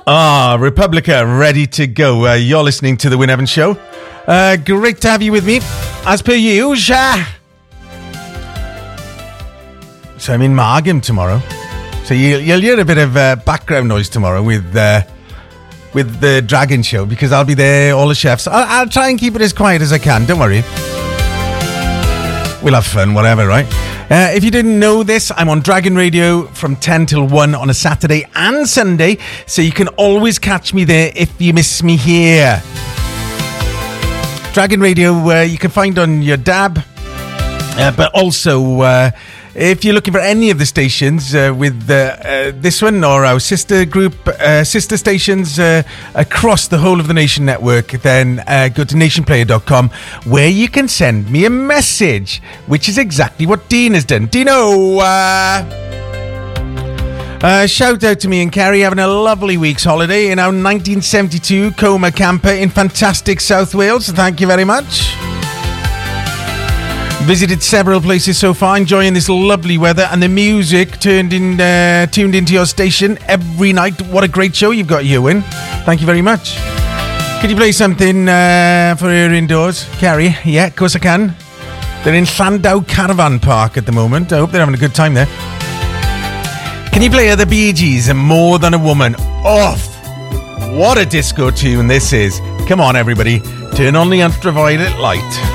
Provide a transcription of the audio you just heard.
Republica, ready to go. You're listening to The Wyn Evans Show. Great to have you with me, as per usual. So I'm in Margam tomorrow. So you'll hear a bit of background noise tomorrow with the Dragon Show, because I'll be there, all the chefs. I'll try and keep it as quiet as I can, don't worry. We'll have fun, whatever, right? If you didn't know this, I'm on Dragon Radio from 10 till 1 on a Saturday and Sunday, so you can always catch me there if you miss me here. Dragon Radio, you can find on your DAB, but also if you're looking for any of the stations with this one or our sister group, sister stations across the whole of the Nation Network, then go to nationplayer.com, where you can send me a message, which is exactly what Dean has done. Dino, shout out to me and Carrie, having a lovely week's holiday in our 1972 Coma camper in fantastic South Wales. Thank you very much. Visited several places so far, enjoying this lovely weather and the music tuned into your station every night. What a great show you've got, Ewan. Thank you very much. Could you play something for her indoors, Carrie? Yeah, of course I can. They're in Llandau Caravan Park at the moment. I hope they're having a good time there. Can you play the Bee Gees and More Than a Woman? Off! What a disco tune this is. Come on, everybody. Turn on the ultraviolet light.